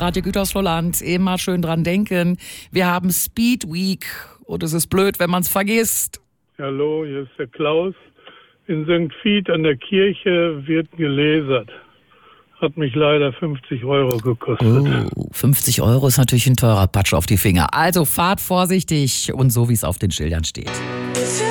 Radio Gütersloh-Land, immer schön dran denken. Wir haben Speed Week und es ist blöd, wenn man es vergisst. Hallo, hier ist der Klaus. In St. Vith an der Kirche wird gelasert. Hat mich leider 50 € gekostet. 50 € ist natürlich ein teurer Patsch auf die Finger. Also fahrt vorsichtig und so, wie es auf den Schildern steht.